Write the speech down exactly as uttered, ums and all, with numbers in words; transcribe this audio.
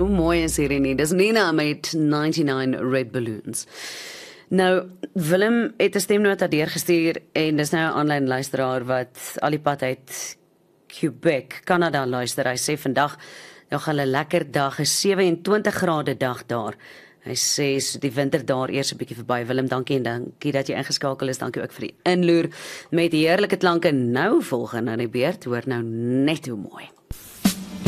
Hoe mooi is hierdie nie? Dis Nina met ninety-nine Red Balloons. Nou, Willem het 'n stemnota deurgestuur en dis nou 'n aanlyn luisteraar wat al die pad uit Quebec, Canada luister. Hy sê vandag nog 'n lekker dag, is sewe-en-twintig grade dag daar. Hy sê so die winter daar eers 'n bietjie verby. Willem, dankie en dankie dat jy ingeskakel is. Dankie ook vir die inloer met heerlike klanke. Nou volgende aan die beurt, hoor nou net hoe mooi.